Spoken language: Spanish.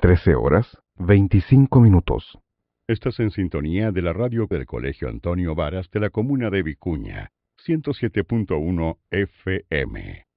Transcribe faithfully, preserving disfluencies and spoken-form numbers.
trece horas, veinticinco minutos. Estás en sintonía de la radio del Colegio Antonio Varas de la comuna de Vicuña, ciento siete punto uno F M.